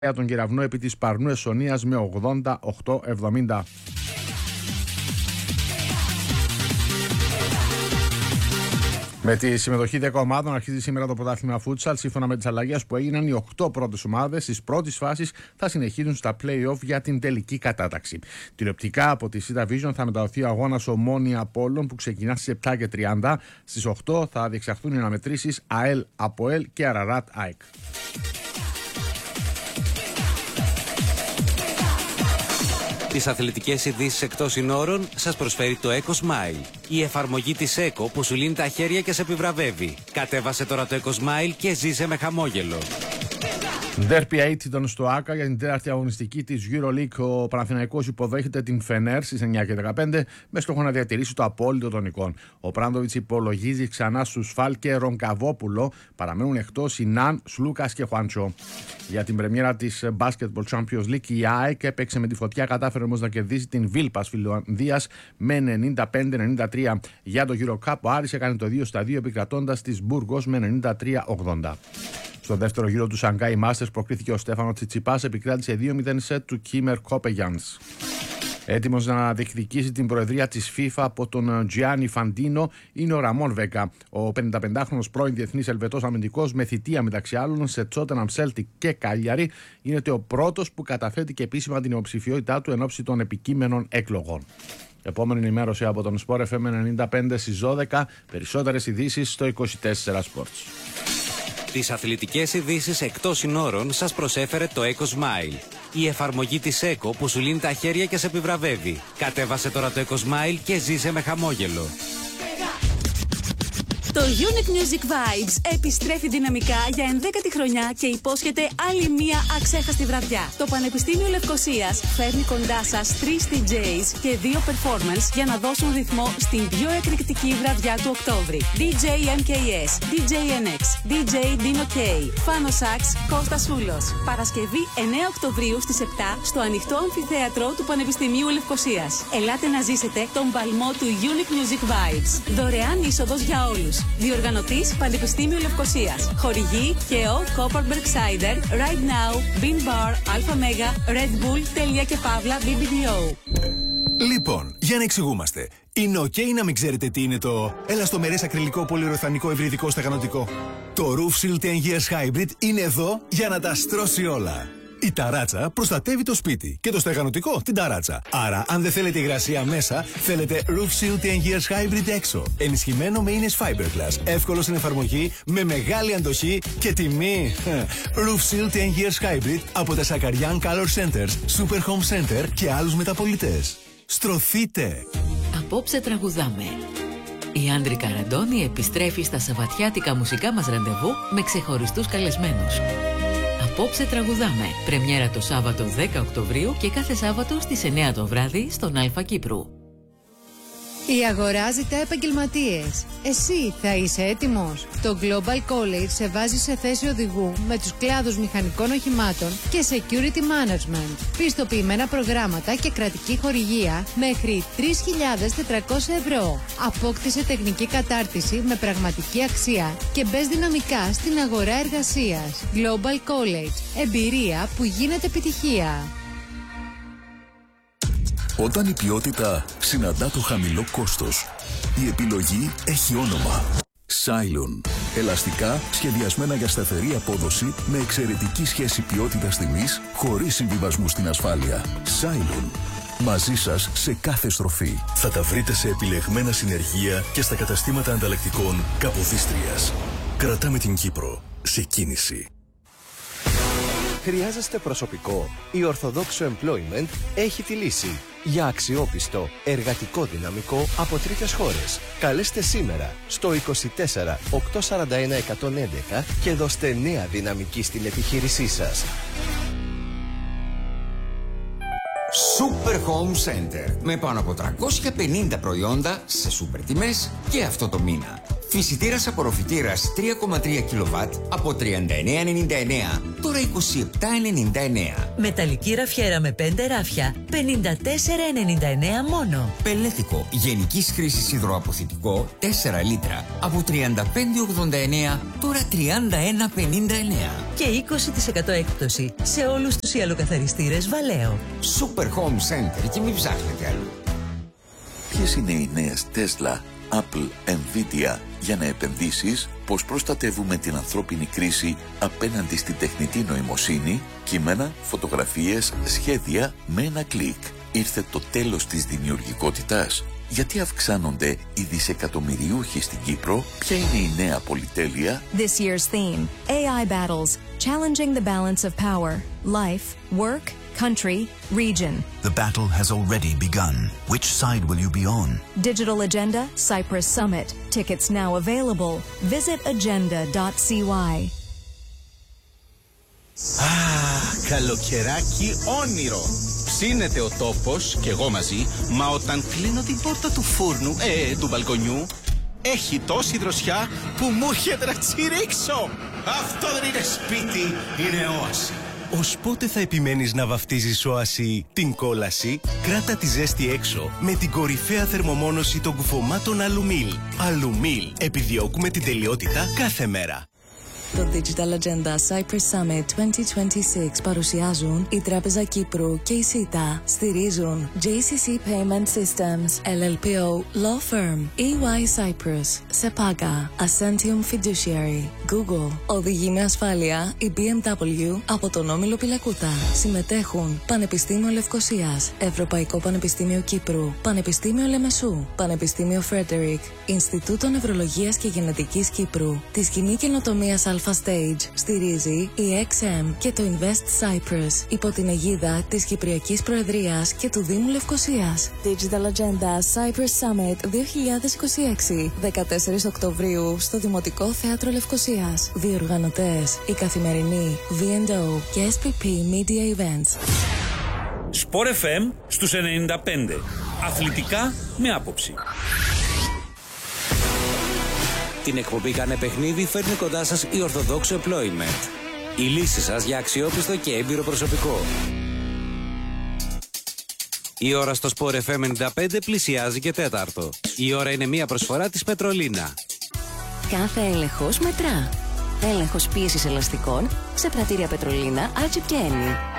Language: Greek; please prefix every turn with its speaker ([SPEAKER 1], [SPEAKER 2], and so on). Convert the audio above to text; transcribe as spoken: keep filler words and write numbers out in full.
[SPEAKER 1] τον κεραυνό επί της Παρνού Εσσονίας με ογδόντα οκτώ εβδομήντα. Με τη συμμετοχή δέκα ομάδων αρχίζει σήμερα το πρωτάθλημα φούτσαλ. Σύμφωνα με τις αλλαγές που έγιναν, οι οκτώ πρώτες ομάδες της πρώτης φάσης θα συνεχίσουν στα play-off για την τελική κατάταξη. Τηλεοπτικά από τη Σίτα Vision θα μεταδοθεί ο αγώνας Ομόνοια Απόλλων που ξεκινά στις επτά και τριάντα. Στις οκτώ θα διεξαχθούν οι αναμετρήσεις ΑΕΛ ΑΠΟΕΛ και Αραράτ ΑΕΚ.
[SPEAKER 2] Τις αθλητικές ειδήσεις εκτός συνόρων σας προσφέρει το EcoSmile. Η εφαρμογή της Eco που σου λύνει τα χέρια και σε επιβραβεύει. Κατέβασε τώρα το EcoSmile και ζήσε με χαμόγελο.
[SPEAKER 1] Ντέρπι αίτητον στο ΆΚΑ για την τέταρτη αγωνιστική της EuroLeague. Ο Παναθηναϊκός υποδέχεται την Φενέρ στις εννιά και δεκαπέντε με στόχο να διατηρήσει το απόλυτο των εικόν. Ο Πράντοβιτς υπολογίζει ξανά στους Φάλ και Ρονκαβόπουλο. Παραμένουν εκτός οι Ναν, Σλούκας και Χουάντσο. Για την πρεμιέρα της Basketball Champions League η ΑΕΚ έπαιξε με τη φωτιά, κατάφερε όμως να κερδίσει την Βίλπας Φιλανδίας με ενενήντα πέντε ενενήντα τρία. Για το EuroCup ο Άρης έκανε το δύο στα δύο επικρατώντας της Μπούργος με ενενήντα τρία ογδόντα. Στο δεύτερο γύρο του Shanghai Masters προκρίθηκε ο Στέφανο Τσιτσιπάς, επικράτησε δύο μηδέν σετ του Κίμερ Κόπεγιανς. Έτοιμος να διεκδικήσει την προεδρία της FIFA από τον Τζιάννι Φαντίνο είναι ο Ραμόν Βέκα. Ο πενηνταπεντάχρονος πρώην διεθνής Ελβετός αμυντικός με θητεία μεταξύ άλλων σε Τσότεναμ, Σέλτικ και Κάλιαρη είναι ο πρώτος που καταθέτει επίσημα την υποψηφιότητά του εν ώψη των επικείμενων εκλογών. Επόμενη ενημέρωση από τον Sport εφ εμ ενενήντα πέντε στις δώδεκα. Περισσότερες ειδήσεις στο είκοσι τέσσερα Sports.
[SPEAKER 2] Τις αθλητικές ειδήσεις εκτός συνόρων σας προσέφερε το EcoSmile. Η εφαρμογή της Eco που σου λύνει τα χέρια και σε επιβραβεύει. Κατέβασε τώρα το EcoSmile και ζήσε με χαμόγελο.
[SPEAKER 3] Το Unique Music Vibes επιστρέφει δυναμικά για ενδέκατη χρονιά και υπόσχεται άλλη μία αξέχαστη βραδιά. Το Πανεπιστήμιο Λευκωσίας φέρνει κοντά σας τρεις ντι τζέις και δύο performance για να δώσουν ρυθμό στην πιο εκρηκτική βραδιά του Οκτώβρη. ντι τζέι εμ κέι ες, ντι τζέι εν εξ, ντι τζέι Dino K, Φάνο Σάξ, Κώστας Σούλος. Παρασκευή εννέα Οκτωβρίου στις επτά στο ανοιχτό αμφιθέατρο του Πανεπιστημίου Λευκωσίας. Ελάτε να ζήσετε τον παλμό του Unique Music Vibes. Δωρεάν είσοδος για όλους. Διοργανωτής Πανεπιστήμιο Λευκωσίας. Χορηγή ΚΕΟ, Copperberg Cider, Right Now, Bean Bar, Alpha Mega, Red Bull, Τέλεια και Παύλα, μπι μπι ντι ο.
[SPEAKER 4] Λοιπόν, για να εξηγούμαστε. Είναι ok να μην ξέρετε τι είναι το ελαστομερές ακριλικό πολυουρεθανικό ευρυδικό στεγανοτικό. Το Roof Shield ten Years Hybrid είναι εδώ για να τα στρώσει όλα. Η ταράτσα προστατεύει το σπίτι και το στεγανοτικό την ταράτσα. Άρα, αν δεν θέλετε υγρασία μέσα, θέλετε Roof Shield ten Years Hybrid έξω. Ενισχυμένο με Ines Fiberglass. Εύκολο στην εφαρμογή, με μεγάλη αντοχή και τιμή. Roof Shield ten Years Hybrid από τα Sakarian Color Centers, Super Home Center και άλλους μεταπωλητές. Στρωθείτε!
[SPEAKER 5] Απόψε τραγουδάμε. Η Άντρικα Ραντώνη επιστρέφει στα σαββατιάτικα μουσικά μας ραντεβού με ξεχωριστούς καλεσμένους. Απόψε τραγουδάμε. Πρεμιέρα το Σάββατο δέκα Οκτωβρίου και κάθε Σάββατο στις εννέα το βράδυ στον Αλφα Κύπρου.
[SPEAKER 6] Η αγορά ζητά επαγγελματίες. Εσύ θα είσαι έτοιμος? Το Global College σε βάζει σε θέση οδηγού με τους κλάδους μηχανικών οχημάτων και Security Management. Πιστοποιημένα προγράμματα και κρατική χορηγία μέχρι τρεις χιλιάδες τετρακόσια ευρώ. Απόκτησε τεχνική κατάρτιση με πραγματική αξία και μπες δυναμικά στην αγορά εργασίας. Global College. Εμπειρία που γίνεται επιτυχία.
[SPEAKER 7] Όταν η ποιότητα συναντά το χαμηλό κόστος, η επιλογή έχει όνομα. Cylon. Ελαστικά σχεδιασμένα για σταθερή απόδοση με εξαιρετική σχέση ποιότητας-τιμής χωρίς συμβιβασμού στην ασφάλεια. Cylon. Μαζί σας σε κάθε στροφή. Θα τα βρείτε σε επιλεγμένα συνεργεία και στα καταστήματα ανταλλακτικών Καποδίστριας. Κρατάμε την Κύπρο σε κίνηση.
[SPEAKER 8] Χρειάζεστε προσωπικό? Η Orthodox Employment έχει τη λύση. Για αξιόπιστο, εργατικό δυναμικό από τρίτες χώρες. Καλέστε σήμερα στο είκοσι τέσσερα οκτακόσια σαράντα ένα εκατόν έντεκα και δώστε νέα δυναμική στην επιχείρησή σας.
[SPEAKER 9] Super Home Center. Με πάνω από τριακόσια πενήντα προϊόντα σε σούπερ τιμές και αυτό το μήνα. Φυσιτήρας απορροφητήρας τρία κόμμα τρία κιλοβάτ από τριάντα εννέα ενενήντα εννέα, τώρα είκοσι επτά ενενήντα εννέα.
[SPEAKER 10] Μεταλλική ραφιέρα με πέντε ράφια, πενήντα τέσσερα ενενήντα εννέα μόνο.
[SPEAKER 9] Πελέτικο γενικής χρήσης υδροαποθητικό τέσσερα λίτρα από τριάντα πέντε ογδόντα εννέα, τώρα τριάντα ένα πενήντα εννέα.
[SPEAKER 10] Και είκοσι τοις εκατό έκπτωση σε όλους τους ιαλοκαθαριστήρες Βαλέο.
[SPEAKER 9] Super Home Center και μην ψάχνετε αλλού.
[SPEAKER 7] Ποιες είναι οι νέες Tesla, Apple, Nvidia για να επενδύσεις, πώς προστατεύουμε την ανθρώπινη κρίση απέναντι στην τεχνητή νοημοσύνη, κείμενα, φωτογραφίες, σχέδια με ένα κλικ. Ήρθε το τέλος της δημιουργικότητας. Γιατί αυξάνονται οι δισεκατομμυριούχοι στην Κύπρο? Ποια είναι η νέα πολυτέλεια?
[SPEAKER 11] This year's theme, έι άι battles, challenging the balance of power, life, work, country, region.
[SPEAKER 12] The battle has already begun. Which side will you be on?
[SPEAKER 11] Digital Agenda, Cyprus Summit. Tickets now available. Visit agenda dot c y.
[SPEAKER 13] Ah, καλοκαιράκι όνειρο. Ψήνεται ο τόπος και εγώ μαζί, μα όταν κλείνω την πόρτα του φούρνου, ε, του μπαλκονιού, έχει τόση δροσιά που μου έρχεται να τσιρίξω. Αυτό δεν είναι σπίτι, είναι όαση.
[SPEAKER 14] Ως πότε θα επιμένεις να βαφτίζεις όαση την κόλαση? Κράτα τη ζέστη έξω με την κορυφαία θερμομόνωση των κουφωμάτων Αλουμίλ. Αλουμίλ. Επιδιώκουμε την τελειότητα κάθε μέρα.
[SPEAKER 15] Το Digital Agenda Cyprus Summit είκοσι είκοσι έξι παρουσιάζουν η Τράπεζα Κύπρου και η ΣΥΤΑ. Στηρίζουν τζέι σι σι Payment Systems, ελ ελ πι ο Law Firm, ι γουάι Cyprus, Sepaga, Ascentium Fiduciary, Google. Οδηγεί με ασφάλεια η μπι εμ ντάμπλιου από τον Όμιλο Πιλακούτα. Συμμετέχουν Πανεπιστήμιο Λευκωσίας, Ευρωπαϊκό Πανεπιστήμιο Κύπρου, Πανεπιστήμιο Λεμεσού, Πανεπιστήμιο Φρέντερικ, Ινστιτούτο Νευρολογίας και Γενετικής Κύπρου, τη Σκηνή Καινοτομίας Alpha Stage στηρίζει η εξ εμ και το Invest Cyprus υπό την αιγίδα της Κυπριακής Προεδρίας και του Δήμου Λευκωσίας. Digital Agenda Cyprus Summit δύο χιλιάδες είκοσι έξι, δεκατέσσερις Οκτωβρίου στο Δημοτικό Θέατρο Λευκωσίας. Διοργανωτές η Καθημερινή, βι εντ ο και ες πι πι Media Events.
[SPEAKER 16] Sport εφ εμ στους ενενήντα πέντε. Αθλητικά με άποψη.
[SPEAKER 2] Την εκπομπή Κάνε Παιχνίδι φέρνει κοντά σας η Orthodox Employment. Η λύση σας για αξιόπιστο και έμπειρο προσωπικό. Η ώρα στο Sport εφ εμ ενενήντα πέντε πλησιάζει και τέταρτο. Η ώρα είναι μία προσφορά της Πετρολίνα.
[SPEAKER 17] Κάθε έλεγχος μετρά. Έλεγχος πίεσης ελαστικών σε πρατήρια Πετρολίνα, Άλτσιπ και Ένι.